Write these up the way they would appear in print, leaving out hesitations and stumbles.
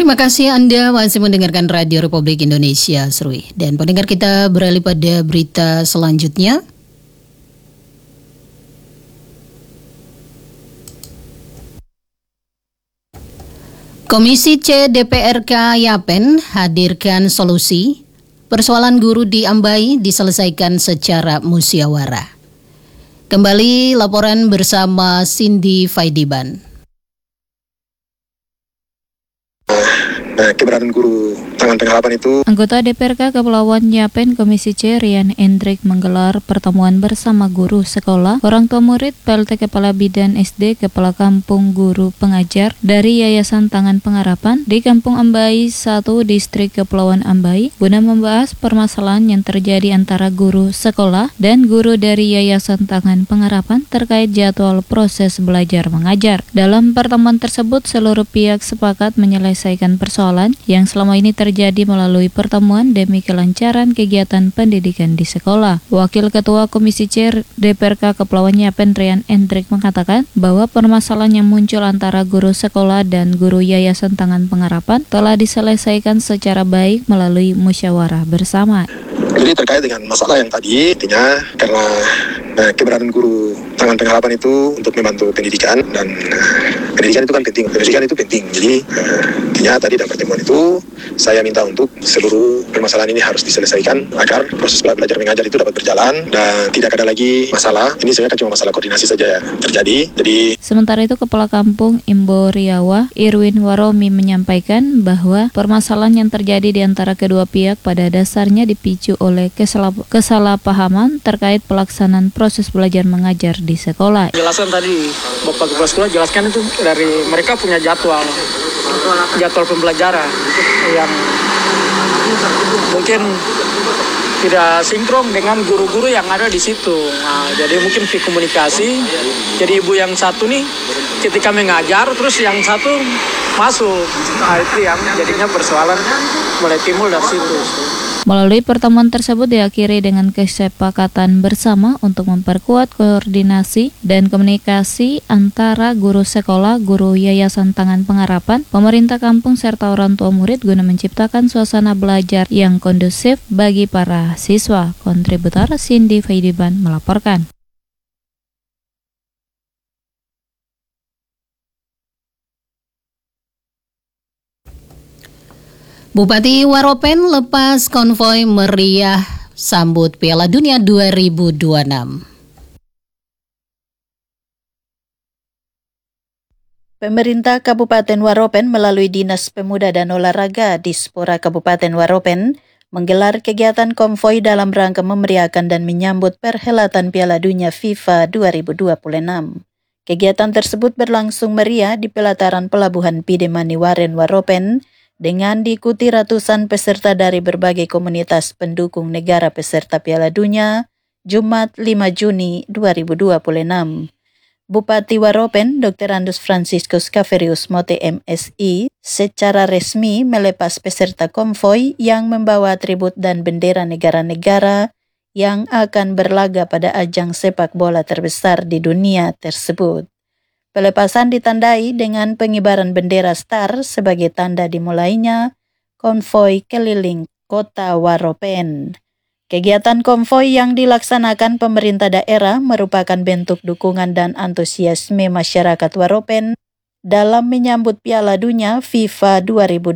Terima kasih Anda masih mendengarkan Radio Republik Indonesia, Serui. Dan pendengar, kita beralih pada berita selanjutnya. Komisi C DPRK Yapen hadirkan solusi persoalan guru di Ambai diselesaikan secara musyawarah. Kembali laporan bersama Cindy Faidiban. Keberadaan guru tangan pengharapan itu. Anggota DPRK Kepulauan Yapen Komisi C Rian Endrik menggelar pertemuan bersama guru sekolah, orang tua murid, PLT Kepala Bidan SD, Kepala Kampung Guru Pengajar dari Yayasan Tangan Pengharapan di Kampung Ambai 1 Distrik Kepulauan Ambai guna membahas permasalahan yang terjadi antara guru sekolah dan guru dari Yayasan Tangan Pengharapan terkait jadwal proses belajar mengajar. Dalam pertemuan tersebut, seluruh pihak sepakat menyelesaikan persoalan yang selama ini terjadi melalui pertemuan demi kelancaran kegiatan pendidikan di sekolah. Wakil Ketua Komisi C DPRK Kepulauan Yapen Rian Endrik mengatakan bahwa permasalahan yang muncul antara guru sekolah dan guru Yayasan Tangan Pengharapan telah diselesaikan secara baik melalui musyawarah bersama. Jadi terkait dengan masalah yang tadi, intinya karena keberadaan guru tangan pengharapan itu untuk membantu pendidikan, dan pendidikan itu kan penting, pendidikan itu penting. Jadi intinya tadi dalam pertemuan itu saya minta untuk seluruh permasalahan ini harus diselesaikan agar proses belajar mengajar itu dapat berjalan dan tidak ada lagi masalah. Ini sebenarnya cuma masalah koordinasi saja yang terjadi. Jadi sementara itu Kepala Kampung Imbo Riawa Irwin Waromi menyampaikan bahwa permasalahan yang terjadi di antara kedua pihak pada dasarnya dipicu oleh kesalahpahaman terkait pelaksanaan proses belajar mengajar di sekolah. Jelaskan tadi Bapak Kepala Sekolah jelaskan itu dari mereka punya jadwal pembelajaran yang mungkin tidak sinkron dengan guru-guru yang ada di situ. Nah, jadi mungkin komunikasi. Jadi ibu yang satu nih ketika mengajar terus yang satu masuk. Nah, itu yang jadinya persoalan mulai timbul dari situ. Melalui pertemuan tersebut diakhiri dengan kesepakatan bersama untuk memperkuat koordinasi dan komunikasi antara guru sekolah, guru Yayasan Tangan Pengharapan, pemerintah kampung serta orang tua murid guna menciptakan suasana belajar yang kondusif bagi para siswa. Kontributor Cindy Faidiban melaporkan. Bupati Waropen lepas konvoi meriah sambut Piala Dunia 2026. Pemerintah Kabupaten Waropen melalui Dinas Pemuda dan Olahraga Dispora Kabupaten Waropen menggelar kegiatan konvoi dalam rangka memeriahkan dan menyambut perhelatan Piala Dunia FIFA 2026. Kegiatan tersebut berlangsung meriah di pelataran Pelabuhan Pidemani Waren Waropen dengan diikuti ratusan peserta dari berbagai komunitas pendukung negara peserta Piala Dunia Jumat 5 Juni 2026. Bupati Waropen Dr. Andus Franciscus Caverius Mote MSI secara resmi melepas peserta konvoi yang membawa atribut dan bendera negara-negara yang akan berlaga pada ajang sepak bola terbesar di dunia tersebut. Pelepasan ditandai dengan pengibaran bendera Star sebagai tanda dimulainya konvoi keliling kota Waropen. Kegiatan konvoi yang dilaksanakan pemerintah daerah merupakan bentuk dukungan dan antusiasme masyarakat Waropen dalam menyambut Piala Dunia FIFA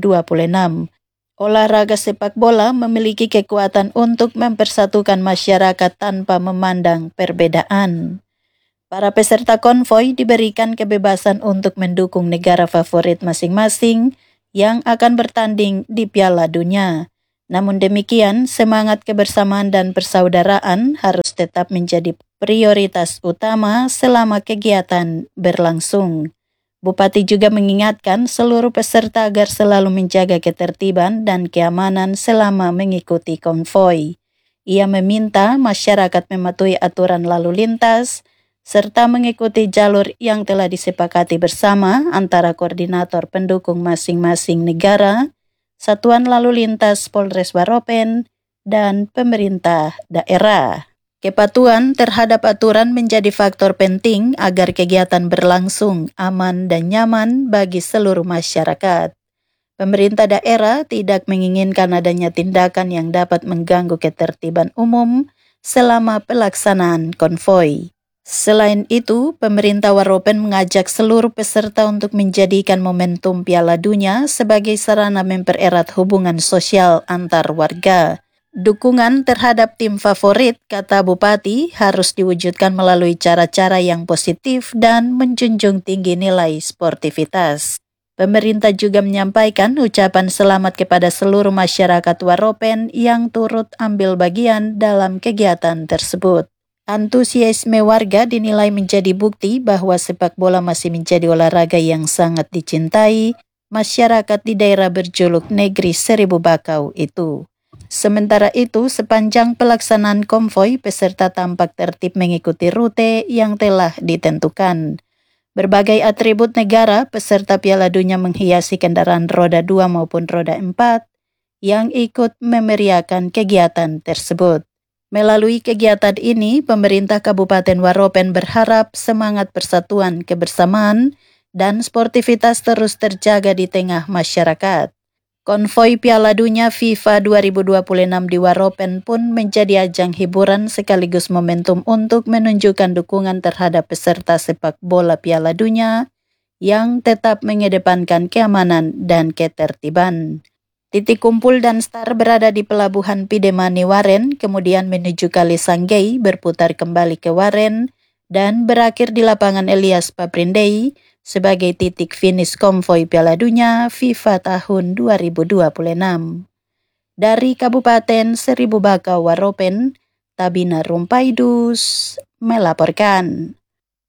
2026. Olahraga sepak bola memiliki kekuatan untuk mempersatukan masyarakat tanpa memandang perbedaan. Para peserta konvoi diberikan kebebasan untuk mendukung negara favorit masing-masing yang akan bertanding di Piala Dunia. Namun demikian, semangat kebersamaan dan persaudaraan harus tetap menjadi prioritas utama selama kegiatan berlangsung. Bupati juga mengingatkan seluruh peserta agar selalu menjaga ketertiban dan keamanan selama mengikuti konvoi. Ia meminta masyarakat mematuhi aturan lalu lintas, serta mengikuti jalur yang telah disepakati bersama antara koordinator pendukung masing-masing negara, Satuan Lalu Lintas Polres Waropen, dan pemerintah daerah. Kepatuhan terhadap aturan menjadi faktor penting agar kegiatan berlangsung aman dan nyaman bagi seluruh masyarakat. Pemerintah daerah tidak menginginkan adanya tindakan yang dapat mengganggu ketertiban umum selama pelaksanaan konvoi. Selain itu, pemerintah Waropen mengajak seluruh peserta untuk menjadikan momentum Piala Dunia sebagai sarana mempererat hubungan sosial antar warga. Dukungan terhadap tim favorit, kata Bupati, harus diwujudkan melalui cara-cara yang positif dan menjunjung tinggi nilai sportivitas. Pemerintah juga menyampaikan ucapan selamat kepada seluruh masyarakat Waropen yang turut ambil bagian dalam kegiatan tersebut. Antusiasme warga dinilai menjadi bukti bahwa sepak bola masih menjadi olahraga yang sangat dicintai masyarakat di daerah berjuluk Negeri Seribu Bakau itu. Sementara itu, sepanjang pelaksanaan konvoi, peserta tampak tertib mengikuti rute yang telah ditentukan. Berbagai atribut negara peserta Piala Dunia menghiasi kendaraan roda 2 maupun roda 4 yang ikut memeriahkan kegiatan tersebut. Melalui kegiatan ini, pemerintah Kabupaten Waropen berharap semangat persatuan, kebersamaan, dan sportivitas terus terjaga di tengah masyarakat. Konvoi Piala Dunia FIFA 2026 di Waropen pun menjadi ajang hiburan sekaligus momentum untuk menunjukkan dukungan terhadap peserta sepak bola Piala Dunia yang tetap mengedepankan keamanan dan ketertiban. Titik kumpul dan start berada di Pelabuhan Pidemani Waren, kemudian menuju Kali Sanggei, berputar kembali ke Waren, dan berakhir di Lapangan Elias Paprindei, sebagai titik finish konvoi Piala Dunia FIFA tahun 2026. Dari Kabupaten Seribu Bakau Waropen, Tabina Rumpaidus melaporkan.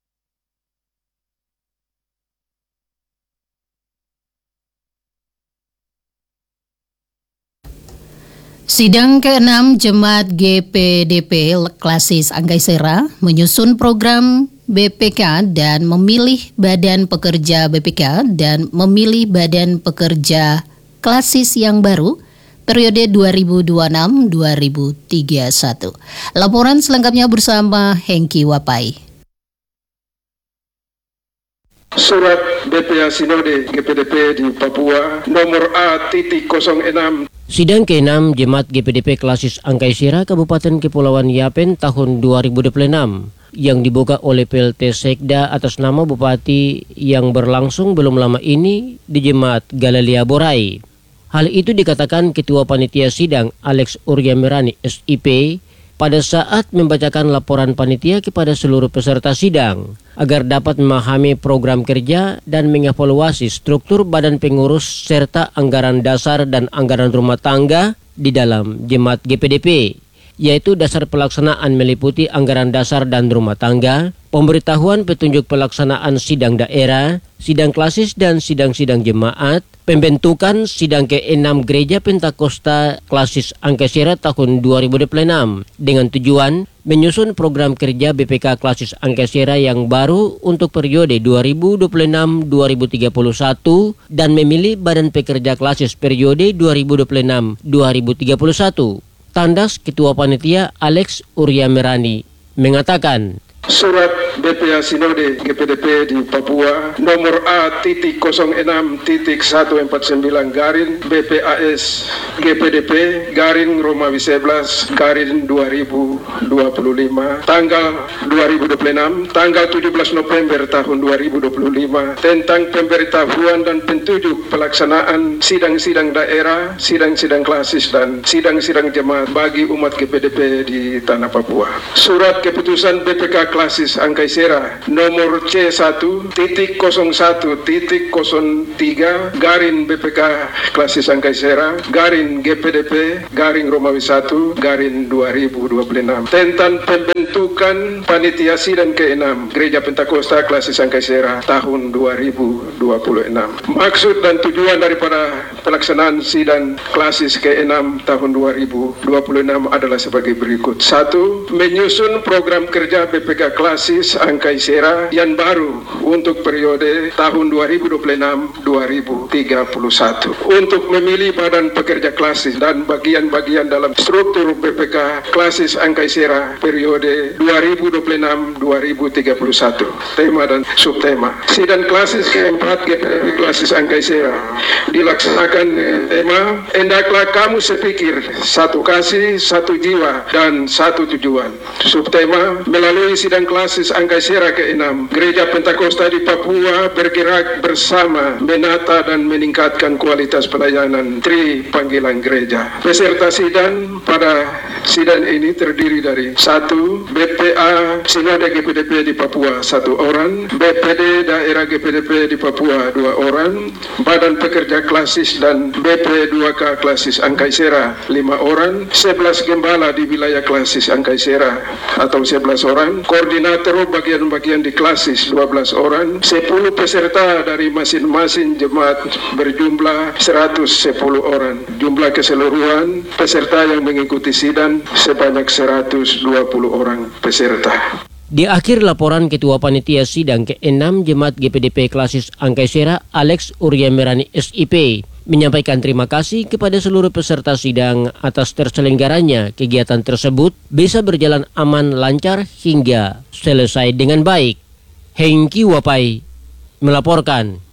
Sidang ke-6 Jemaat GPDP Klasis Anggaisera menyusun program BPK dan memilih Badan Pekerja BPK dan memilih Badan Pekerja Klasis yang baru periode 2026-2031. Laporan selengkapnya bersama Hengki Wapai. Surat BPA Sinode GPDP di Papua nomor A.06. Sidang ke-6 Jemaat GPDP Klasis Angkaisera Kabupaten Kepulauan Yapen tahun 2026 yang dibuka oleh PLT Sekda atas nama Bupati yang berlangsung belum lama ini di Jemaat Galalia Borai. Hal itu dikatakan Ketua Panitia Sidang Alex Uryamerani SIP pada saat membacakan laporan panitia kepada seluruh peserta sidang agar dapat memahami program kerja dan mengevaluasi struktur badan pengurus serta anggaran dasar dan anggaran rumah tangga di dalam Jemaat GPDP, yaitu dasar pelaksanaan meliputi anggaran dasar dan rumah tangga, pemberitahuan petunjuk pelaksanaan sidang daerah, sidang klasis dan sidang-sidang jemaat, pembentukan sidang ke-6 Gereja Pentakosta Klasis Angkasera tahun 2026 dengan tujuan menyusun program kerja BPK Klasis Angkasera yang baru untuk periode 2026-2031 dan memilih Badan Pekerja Klasis periode 2026-2031. Tandas Ketua Panitia Alex Uryamerani mengatakan, Surat BPA Sinode GPDP di Papua nomor A.06.149 garing BPAS GPDP garing Romawi 11 garing 2025 tanggal 2026 tanggal 17 November tahun 2025 tentang pemberitahuan dan petunjuk pelaksanaan sidang-sidang daerah, sidang-sidang klasis dan sidang-sidang jemaat bagi umat GPDP di Tanah Papua. Surat keputusan BPK Klasis Angkaisera nomor C1.01.03 garing BPK Klasis Angkaisera garing GPDP garing Romawi 1 garing 2026 tentang pembentukan panitia sidang ke-6 Gereja Pentakosta Klasis Angkaisera tahun 2026. Maksud dan tujuan daripada pelaksanaan sidang klasis ke-6 tahun 2026 adalah sebagai berikut. 1. Menyusun program kerja BPK Klasis Angkaisera yang baru untuk periode tahun 2026-2031 untuk memilih badan pekerja klasis dan bagian-bagian dalam struktur BPK klasis Angkaisera periode 2026-2031. Tema dan subtema. Sidang klasis keempat GPDP klasis Angkaisera dilaksanakan tema hendaklah kamu sepikir, satu kasih, satu jiwa, dan satu tujuan. Subtema melalui sidang klasis Angkaisera ke-6, Gereja Pentakosta di Papua bergerak bersama menata dan meningkatkan kualitas pelayanan Tri Panggilan Gereja. Peserta sidang pada sidang ini terdiri dari 1. BPA Sinode GPDP di Papua 1 orang, BPD Daerah GPDP di Papua 2 orang, Badan Pekerja Klasis dan BP2K Klasis Angkaisera 5 orang, 11 gembala di wilayah klasis Angkaisera atau 11 orang, koordinator bagian-bagian di klasis 12 orang, 10 peserta dari masing-masing jemaat berjumlah 110 orang. Jumlah keseluruhan peserta yang mengikuti sidang sebanyak 120 orang peserta. Di akhir laporan Ketua Panitia Sidang ke-6 Jemaat GPDP Klasis Angkaisera Alex Uryamerani SIP menyampaikan terima kasih kepada seluruh peserta sidang atas terselenggaranya kegiatan tersebut bisa berjalan aman lancar hingga selesai dengan baik. Hengki Wapai melaporkan.